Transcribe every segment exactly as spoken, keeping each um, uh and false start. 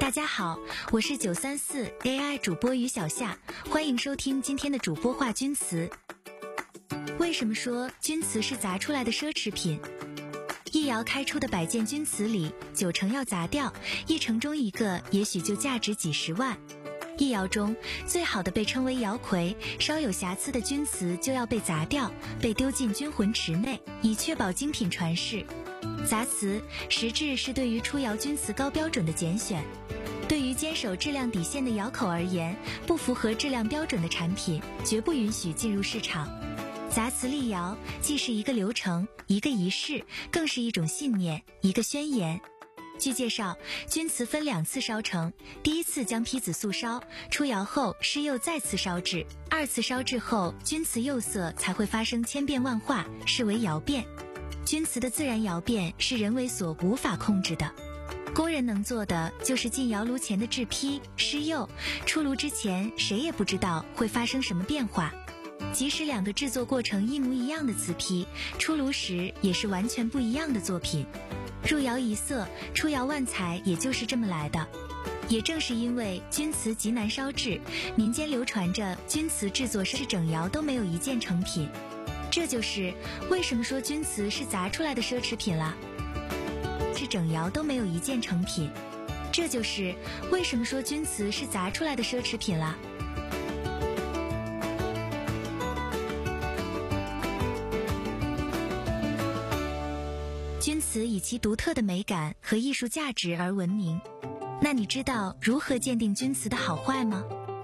大家好，我是九三四 A I 主播于小夏，欢迎收听今天的主播话钧瓷。为什么说钧瓷是砸出来的奢侈品？一窑开出的百件钧瓷里，九成要砸掉，一成中一个也许就价值几十万。一窑中最好的被称为窑魁，稍有瑕疵的钧瓷就要被砸掉，被丢进钧魂池内，以确保精品传世。砸瓷实质是对于出窑钧瓷高标准的拣选。对于坚守质量底线的窑口而言，不符合质量标准的产品绝不允许进入市场。砸瓷立窑既是一个流程，一个仪式，更是一种信念，一个宣言。据介绍，钧瓷分两次烧成，第一次将坯子素烧，出窑后施釉再次烧制，二次烧制后钧瓷釉色才会发生千变万化，视为窑变。钧瓷的自然窑变是人为所无法控制的，工人能做的就是进窑炉前的制坯、施釉，出炉之前谁也不知道会发生什么变化。即使两个制作过程一模一样的瓷坯，出炉时也是完全不一样的作品。入窑一色，出窑万彩，也就是这么来的。也正是因为钧瓷极难烧制，民间流传着钧瓷制作是整窑都没有一件成品。这就是为什么说钧瓷是砸出来的奢侈品了。是整窑都没有一件成品。这就是为什么说钧瓷是砸出来的奢侈品了。钧瓷以其独特的美感和艺术价值而闻名。那你知道如何鉴定钧瓷的好坏吗？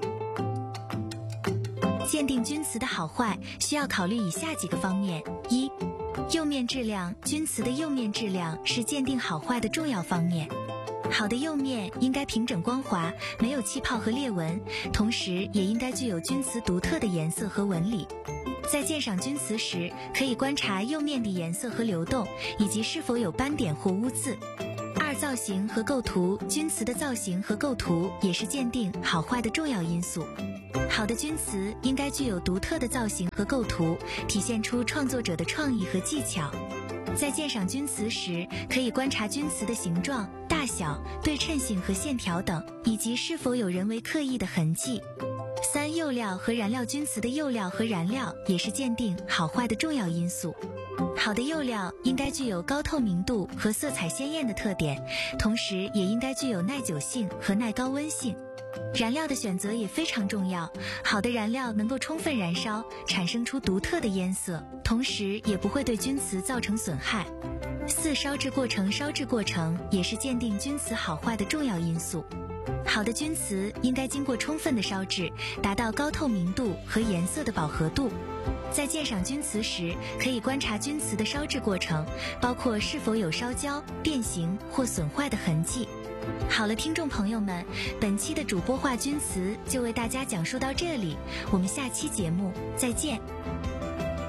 鉴定钧瓷的好坏需要考虑以下几个方面：一、釉面质量。钧瓷的釉面质量是鉴定好坏的重要方面。好的釉面应该平整光滑，没有气泡和裂纹，同时也应该具有钧瓷独特的颜色和纹理。在鉴赏钧瓷时，可以观察釉面的颜色和流动，以及是否有斑点或污渍。二、造型和构图。钧瓷的造型和构图也是鉴定好坏的重要因素。好的钧瓷应该具有独特的造型和构图，体现出创作者的创意和技巧。在鉴赏钧瓷时，可以观察钧瓷的形状、大小、对称性和线条等，以及是否有人为刻意的痕迹。三、釉料和燃料。钧瓷的釉料和燃料也是鉴定好坏的重要因素。好的釉料应该具有高透明度和色彩鲜艳的特点，同时也应该具有耐久性和耐高温性。燃料的选择也非常重要，好的燃料能够充分燃烧，产生出独特的烟色，同时也不会对钧瓷造成损害。四、烧制过程。烧制过程也是鉴定钧瓷好坏的重要因素。好的钧瓷应该经过充分的烧制，达到高透明度和颜色的饱和度。在鉴赏钧瓷时，可以观察钧瓷的烧制过程，包括是否有烧焦、变形或损坏的痕迹。好了，听众朋友们，本期的主播话钧瓷就为大家讲述到这里，我们下期节目再见。